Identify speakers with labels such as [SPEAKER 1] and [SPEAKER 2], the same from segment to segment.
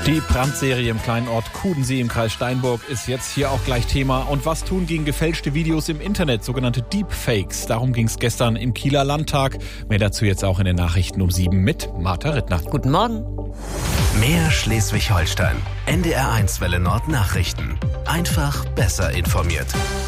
[SPEAKER 1] Die Brandserie im kleinen Ort Kudensee im Kreis Steinburg ist jetzt hier auch gleich Thema. Und was tun gegen gefälschte Videos im Internet, sogenannte Deepfakes? Darum ging es gestern im Kieler Landtag. Mehr dazu jetzt auch in den Nachrichten um 7 mit Martha Rittner.
[SPEAKER 2] Guten Morgen.
[SPEAKER 3] Mehr Schleswig-Holstein. NDR1 Welle Nord Nachrichten. Einfach besser informiert.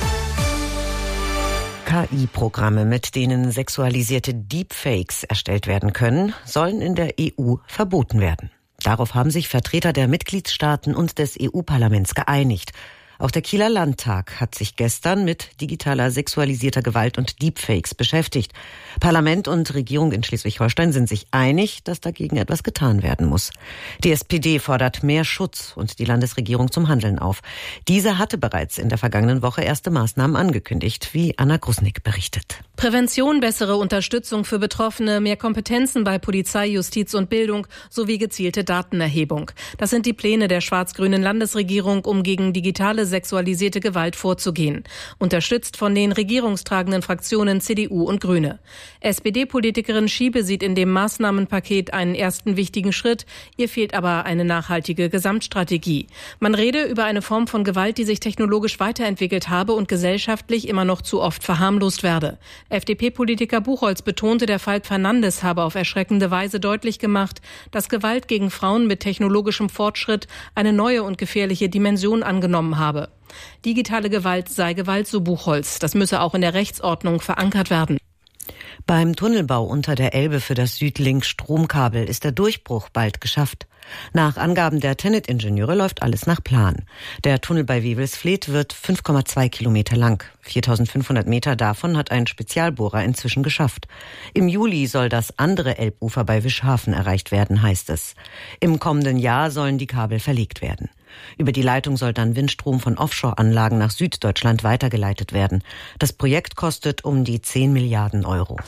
[SPEAKER 2] KI-Programme, mit denen sexualisierte Deepfakes erstellt werden können, sollen in der EU verboten werden. Darauf haben sich Vertreter der Mitgliedstaaten und des EU-Parlaments geeinigt. Auch der Kieler Landtag hat sich gestern mit digitaler sexualisierter Gewalt und Deepfakes beschäftigt. Parlament und Regierung in Schleswig-Holstein sind sich einig, dass dagegen etwas getan werden muss. Die SPD fordert mehr Schutz und die Landesregierung zum Handeln auf. Diese hatte bereits in der vergangenen Woche erste Maßnahmen angekündigt, wie Anna Grusnick berichtet.
[SPEAKER 4] Prävention, bessere Unterstützung für Betroffene, mehr Kompetenzen bei Polizei, Justiz und Bildung sowie gezielte Datenerhebung. Das sind die Pläne der schwarz-grünen Landesregierung, um gegen digitale sexualisierte Gewalt vorzugehen. Unterstützt von den regierungstragenden Fraktionen CDU und Grüne. SPD-Politikerin Schiebe sieht in dem Maßnahmenpaket einen ersten wichtigen Schritt. Ihr fehlt aber eine nachhaltige Gesamtstrategie. Man rede über eine Form von Gewalt, die sich technologisch weiterentwickelt habe und gesellschaftlich immer noch zu oft verharmlost werde. FDP-Politiker Buchholz betonte, der Fall Fernandes habe auf erschreckende Weise deutlich gemacht, dass Gewalt gegen Frauen mit technologischem Fortschritt eine neue und gefährliche Dimension angenommen habe. Digitale Gewalt sei Gewalt, so Buchholz. Das müsse auch in der Rechtsordnung verankert werden.
[SPEAKER 2] Beim Tunnelbau unter der Elbe für das Südlink-Stromkabel ist der Durchbruch bald geschafft. Nach Angaben der TenneT-Ingenieure läuft alles nach Plan. Der Tunnel bei Wewelsfleth wird 5,2 Kilometer lang. 4.500 Meter davon hat ein Spezialbohrer inzwischen geschafft. Im Juli soll das andere Elbufer bei Wischhafen erreicht werden, heißt es. Im kommenden Jahr sollen die Kabel verlegt werden. Über die Leitung soll dann Windstrom von Offshore-Anlagen nach Süddeutschland weitergeleitet werden. Das Projekt kostet um die 10 Milliarden Euro.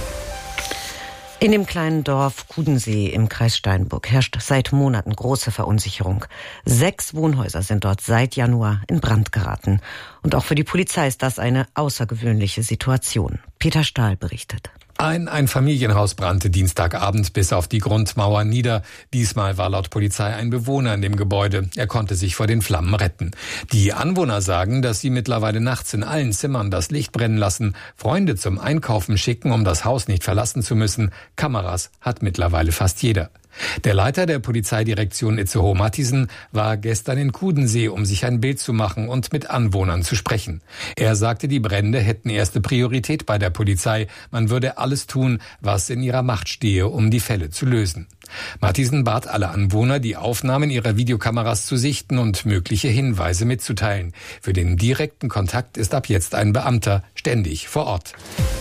[SPEAKER 2] In dem kleinen Dorf Kudensee im Kreis Steinburg herrscht seit Monaten große Verunsicherung. 6 Wohnhäuser sind dort seit Januar in Brand geraten. Und auch für die Polizei ist das eine außergewöhnliche Situation. Peter Stahl berichtet.
[SPEAKER 5] Ein Einfamilienhaus brannte Dienstagabend bis auf die Grundmauer nieder. Diesmal war laut Polizei ein Bewohner in dem Gebäude. Er konnte sich vor den Flammen retten. Die Anwohner sagen, dass sie mittlerweile nachts in allen Zimmern das Licht brennen lassen, Freunde zum Einkaufen schicken, um das Haus nicht verlassen zu müssen. Kameras hat mittlerweile fast jeder. Der Leiter der Polizeidirektion Itzehoe-Matthiesen war gestern in Kudensee, um sich ein Bild zu machen und mit Anwohnern zu sprechen. Er sagte, die Brände hätten erste Priorität bei der Polizei. Man würde alles tun, was in ihrer Macht stehe, um die Fälle zu lösen. Matthiesen bat alle Anwohner, die Aufnahmen ihrer Videokameras zu sichten und mögliche Hinweise mitzuteilen. Für den direkten Kontakt ist ab jetzt ein Beamter ständig vor Ort.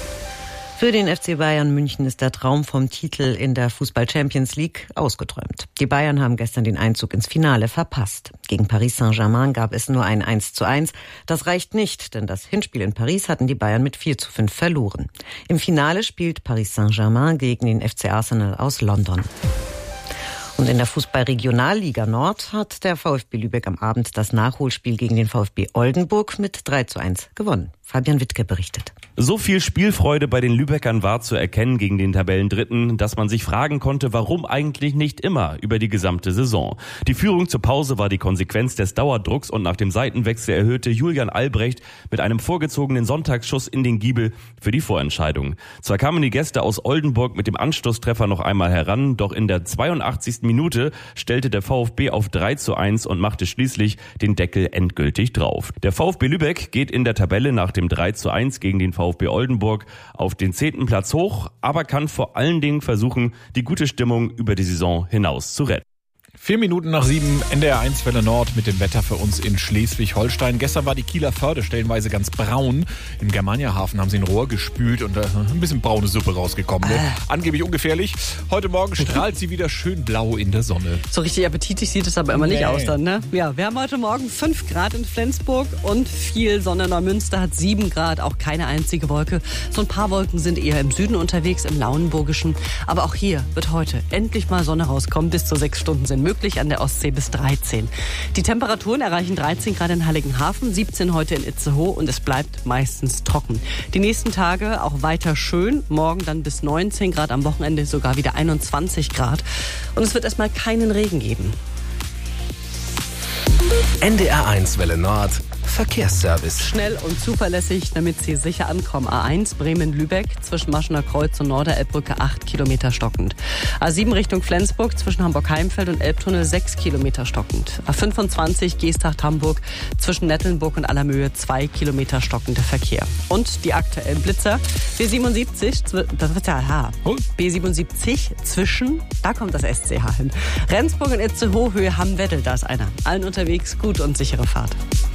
[SPEAKER 2] Für den FC Bayern München ist der Traum vom Titel in der Fußball-Champions League ausgeträumt. Die Bayern haben gestern den Einzug ins Finale verpasst. Gegen Paris Saint-Germain gab es nur ein 1:1. Das reicht nicht, denn das Hinspiel in Paris hatten die Bayern mit 4:5 verloren. Im Finale spielt Paris Saint-Germain gegen den FC Arsenal aus London. Und in der Fußball-Regionalliga Nord hat der VfB Lübeck am Abend das Nachholspiel gegen den VfB Oldenburg mit 3:1 gewonnen. Fabian Wittke berichtet.
[SPEAKER 6] So viel Spielfreude bei den Lübeckern war zu erkennen gegen den Tabellendritten, dass man sich fragen konnte, warum eigentlich nicht immer über die gesamte Saison. Die Führung zur Pause war die Konsequenz des Dauerdrucks und nach dem Seitenwechsel erhöhte Julian Albrecht mit einem vorgezogenen Sonntagsschuss in den Giebel für die Vorentscheidung. Zwar kamen die Gäste aus Oldenburg mit dem Anschlusstreffer noch einmal heran, doch in der 82. Minute stellte der VfB auf 3:1 und machte schließlich den Deckel endgültig drauf. Der VfB Lübeck geht in der Tabelle nach dem 3:1 gegen den VfB Oldenburg auf den 10. Platz hoch, aber kann vor allen Dingen versuchen, die gute Stimmung über die Saison hinaus zu retten.
[SPEAKER 1] 4 Minuten nach 7, NDR1 Welle Nord mit dem Wetter für uns in Schleswig-Holstein. Gestern war die Kieler Förde stellenweise ganz braun. Im Germaniahafen haben sie ein Rohr gespült und ein bisschen braune Suppe rausgekommen. Angeblich ungefährlich. Heute Morgen strahlt sie wieder schön blau in der Sonne.
[SPEAKER 7] So richtig appetitlich sieht es aber immer nicht aus dann, ne? Ja, wir haben heute Morgen 5 Grad in Flensburg und viel Sonne. Neumünster hat 7 Grad, auch keine einzige Wolke. So ein paar Wolken sind eher im Süden unterwegs, im Lauenburgischen. Aber auch hier wird heute endlich mal Sonne rauskommen. Bis zu 6 Stunden sind möglich, an der Ostsee bis 13. Die Temperaturen erreichen 13 Grad in Heiligenhafen, 17 heute in Itzehoe und es bleibt meistens trocken. Die nächsten Tage auch weiter schön, morgen dann bis 19 Grad, am Wochenende sogar wieder 21 Grad und es wird erstmal keinen Regen geben.
[SPEAKER 3] NDR1 Welle Nord. Verkehrsservice.
[SPEAKER 7] Schnell und zuverlässig, damit Sie sicher ankommen. A1 Bremen-Lübeck zwischen Maschener Kreuz und Norderelbbrücke 8 Kilometer stockend. A7 Richtung Flensburg zwischen Hamburg-Heimfeld und Elbtunnel 6 Kilometer stockend. A25 Geesthacht-Hamburg zwischen Nettelnburg und Allermöhe 2 Kilometer stockender Verkehr. Und die aktuellen Blitzer. B77 zwischen, da kommt das SCH hin. Rendsburg und Itzehoe-Höhe Hamm-Weddel, da ist einer. Allen unterwegs gute und sichere Fahrt.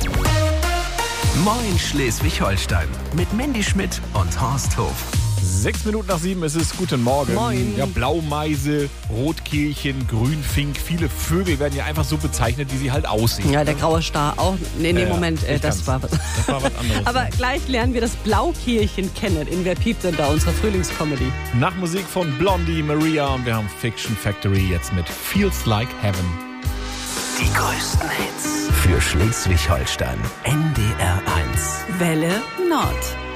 [SPEAKER 3] Moin Schleswig-Holstein mit Mandy Schmidt und Horst Hof.
[SPEAKER 1] 6:07 ist es. Guten Morgen.
[SPEAKER 7] Moin.
[SPEAKER 1] Ja, Blaumeise, Rotkehlchen, Grünfink, viele Vögel werden ja einfach so bezeichnet, wie sie halt aussehen.
[SPEAKER 7] Ja, der graue Star auch. Nee, Moment, das war was
[SPEAKER 1] anderes.
[SPEAKER 7] Aber gleich lernen wir das Blaukehlchen kennen in Wer piept denn da, unsere Frühlingscomedy.
[SPEAKER 1] Nach Musik von Blondie, Maria und wir haben Fiction Factory jetzt mit Feels Like Heaven.
[SPEAKER 3] Die größten Hits für Schleswig-Holstein. NDR1.
[SPEAKER 8] Welle Nord.